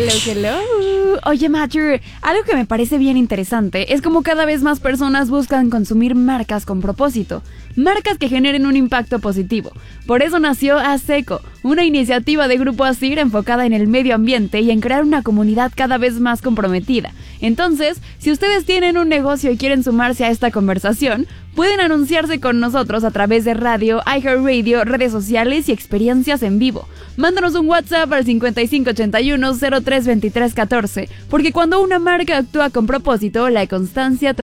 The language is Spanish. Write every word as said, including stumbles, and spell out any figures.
Hello, hello. Oye, Matthew, algo que me parece bien interesante es como cada vez más personas buscan consumir marcas con propósito, marcas que generen un impacto positivo. Por eso nació ASECO, una iniciativa de Grupo ASIR enfocada en el medio ambiente y en crear una comunidad cada vez más comprometida. Entonces, si ustedes tienen un negocio y quieren sumarse a esta conversación, pueden anunciarse con nosotros a través de radio, iHeartRadio, redes sociales y experiencias en vivo. Mándanos un WhatsApp al cincuenta y cinco ochenta y uno cero tres veintitrés catorce, porque cuando una marca actúa con propósito, la constancia